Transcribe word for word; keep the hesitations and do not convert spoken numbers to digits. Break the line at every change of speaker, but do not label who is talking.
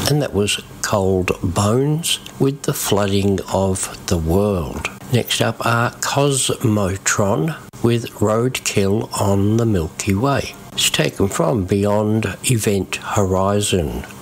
and that was Cold Bones with The Flooding of the World. Next up are Cosmotron with Roadkill on the Milky Way. It's taken from Beyond Event Horizon.